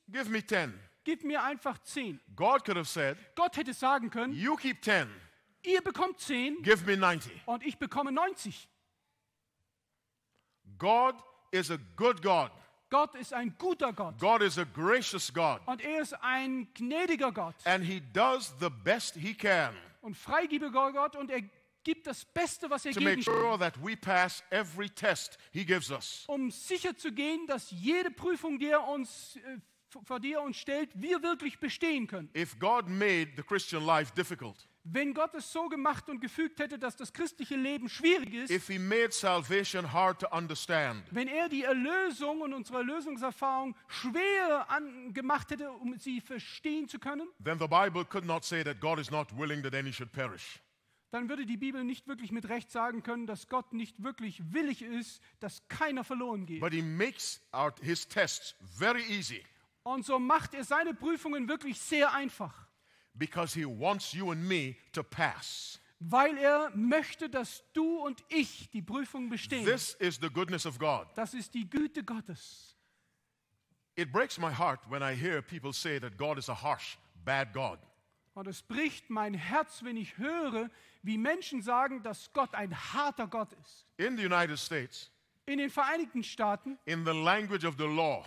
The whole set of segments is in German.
Give me 10. Gib mir einfach 10. God could have said, Gott hätte sagen können, you keep 10. ihr bekommt 10 Give me 90. und ich bekomme 90. God is a good God. Gott ist ein guter Gott. God is a gracious God. Und er ist ein gnädiger Gott. And he does the best he can Und freigebiger Gott. Und er gibt das Beste, was er to geben make kann. sure that we pass every test he gives us. Um sicher zu gehen, dass jede Prüfung, vor die er uns stellt, wir wirklich bestehen können. If God made the Christian life difficult, Wenn Gott es so gemacht und gefügt hätte, dass das christliche Leben schwierig ist, if he made salvation hard to understand, wenn er die Erlösung und unsere Erlösungserfahrung schwer gemacht hätte, um sie verstehen zu können, then the Bible could not say that God is not willing that any should perish. dann würde die Bibel nicht wirklich mit Recht sagen können, dass Gott nicht wirklich willig ist, dass keiner verloren geht. But he makes his tests very easy Und so macht er seine Prüfungen wirklich sehr einfach, because he wants you and me to pass. weil er möchte, dass du und ich die Prüfung bestehen. This is the goodness of God. Das ist die Güte Gottes. It breaks my heart when I hear people say that God is a harsh, bad God. Und es bricht mein Herz, wenn ich höre, wie Menschen sagen, dass Gott ein harter Gott ist. In the United States, In den Vereinigten Staaten, in the language of the law,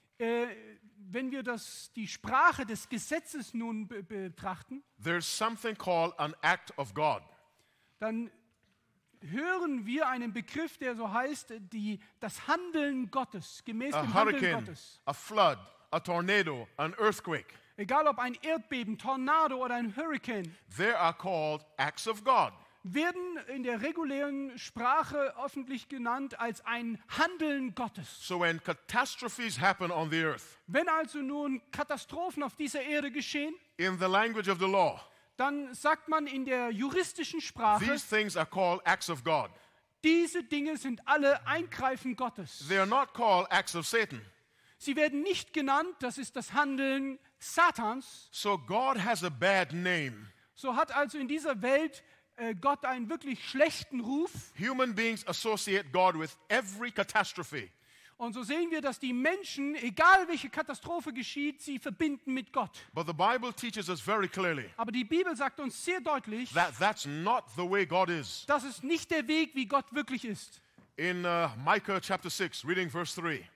wenn wir die Sprache des Gesetzes nun betrachten, there's something called an act of God. dann hören wir einen Begriff, der so heißt, das Handeln Gottes, gemäß A dem Handeln hurricane, Gottes. a flood, a tornado, an earthquake. Egal ob ein Erdbeben, Tornado oder ein Hurricane, They are called acts of God. werden in der regulären Sprache öffentlich genannt als ein Handeln Gottes. So when catastrophes happen on the earth, Wenn also nun Katastrophen auf dieser Erde geschehen, in the language of the law, dann sagt man in der juristischen Sprache, these things are called acts of God. diese Dinge sind alle Eingreifen Gottes. They are not called acts of Satan. Sie werden nicht genannt, das ist das Handeln Satans. So God has a bad name. So hat also in dieser Welt Gott einen wirklich schlechten Ruf. Human beings associate God with every catastrophe. Und so sehen wir, dass die Menschen, egal welche Katastrophe geschieht, sie verbinden mit Gott. But the Bible teaches us very clearly Aber die Bibel sagt uns sehr deutlich, that that's not the way God is. das ist nicht der Weg, wie Gott wirklich ist. In Micah chapter 6, reading verse 3.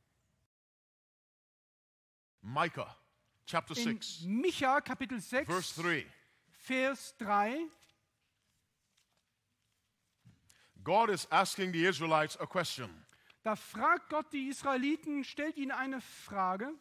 Micah chapter In 6, Micha Kapitel 6, verse 3. Vers 3, God is asking the Israelites a question, da fragt Gott die Israeliten, stellt ihnen eine Frage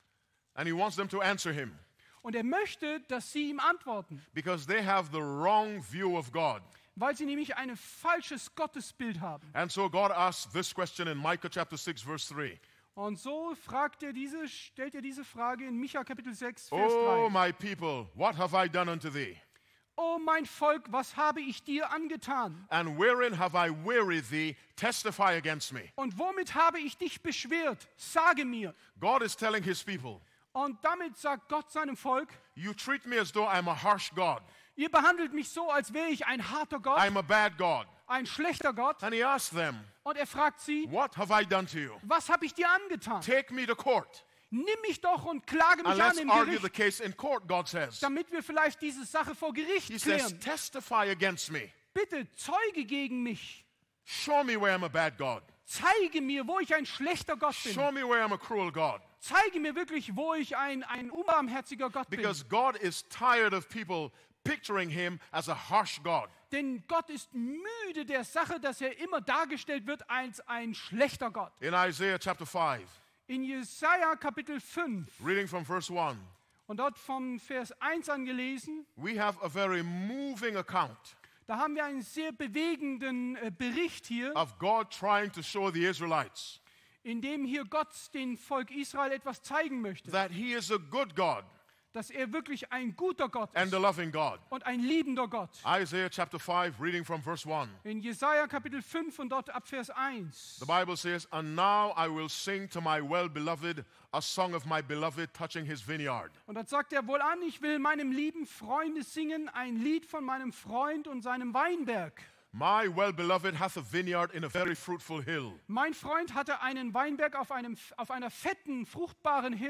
and he wants them to answer him und er möchte, dass sie ihm antworten, because they have the wrong view of God. weil sie nämlich ein falsches Gottesbild haben. And so God asks this question in Micah chapter 6, verse 3. Und so stellt er diese Frage in Micha Kapitel 6, Vers Oh, 3. my people, what have I done unto thee? O mein Volk, was habe ich dir angetan? And wherein have I wearied thee? Testify against me. Und womit habe ich dich beschwert? Sage mir. God is telling his people, Und damit sagt Gott seinem Volk, you treat me as though I'm a harsh God. ihr behandelt mich so, als wäre ich ein harter Gott, I'm a bad God. ein schlechter Gott. And he asked them, Und er fragt sie, what have I done to you? was habe ich dir angetan? Take me to court. Nimm mich doch und klage And mich an let's im argue the Gericht, case in court, God says. damit wir vielleicht diese Sache vor Gericht He says, klären. testify against me. Bitte zeuge gegen mich. Show me where I'm a bad God. Zeige mir, wo ich ein schlechter Gott bin. Show me where I'm a cruel God. Zeige mir wirklich, wo ich ein unbarmherziger Gott bin. Because God is tired of people picturing him as a harsh God. Denn Gott ist müde der Sache, dass er immer dargestellt wird als ein schlechter Gott. In Isaiah chapter 5, In Jesaja Kapitel 5 reading from verse 1, und dort vom Vers 1 an gelesen, we have a very moving account da haben wir einen sehr bewegenden Bericht hier, of God trying to show the Israelites in dem hier Gott dem Volk Israel etwas zeigen möchte, that he is a good God dass er wirklich ein guter Gott and ist a loving God. und ein liebender Gott. Isaiah chapter 5, reading from verse 1. In Jesaja Kapitel 5 und dort ab Vers 1. The Bible says, and now I will sing to my well-beloved a song of my beloved touching his vineyard. Und dort sagt er, wohlan, ich will meinem lieben Freunde singen, ein Lied von meinem Freund und seinem Weinberg. My well-beloved hath a vineyard in a very fruitful hill. Mein Freund hatte einen Weinberg auf einer fetten, fruchtbaren